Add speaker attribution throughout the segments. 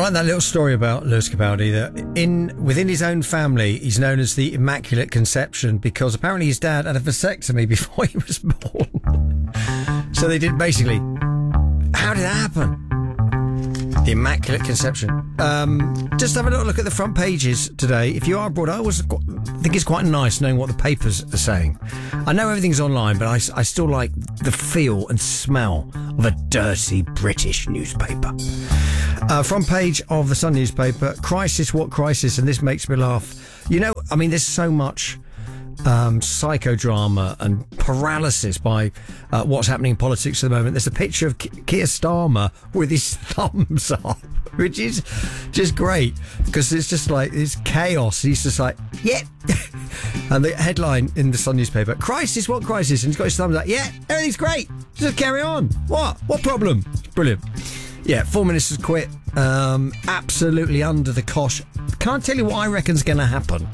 Speaker 1: like that little story about Lewis Capaldi that within his own family, he's known as the Immaculate Conception because apparently his dad had a vasectomy before he was born. So they did basically. How did that happen? The Immaculate Conception. Just have a little look at the front pages today. If you are abroad, I always think it's quite nice knowing what the papers are saying. I know everything's online, but I still like the feel and smell of a dirty British newspaper. Front page of the Sun newspaper, crisis, what crisis? And this makes me laugh. You know, I mean, there's so much psychodrama and paralysis by what's happening in politics at the moment. There's a picture of Keir Starmer with his thumbs up, which is just great because it's just like it's chaos. He's just like, yeah. And the headline in the Sun newspaper, crisis, what crisis? And he's got his thumbs up, yeah, everything's great. Just carry on. What problem? Brilliant. Yeah, 4 ministers quit. Absolutely under the cosh. Can't tell you what I reckon's going to happen.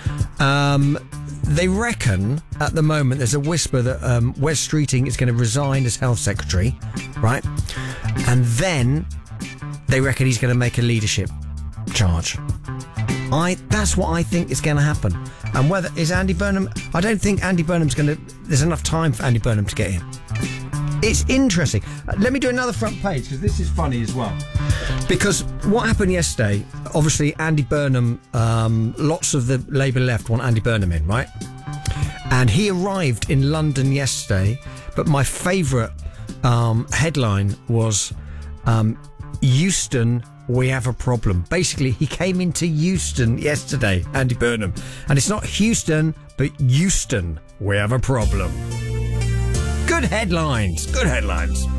Speaker 1: They reckon at the moment there's a whisper that Wes Streeting is going to resign as health secretary, right? And then they reckon he's going to make a leadership charge. That's what I think is going to happen. And whether is Andy Burnham? I don't think Andy Burnham's going to. There's enough time for Andy Burnham to get in. It's interesting. Let me do another front page because this is funny as well. Because what happened yesterday, obviously Andy Burnham, lots of the Labour left want Andy Burnham in, right? And he arrived in London yesterday, but my favourite headline was Euston, we have a problem. Basically, he came into Euston yesterday, Andy Burnham. And it's not Houston, but Euston, we have a problem. Good headlines.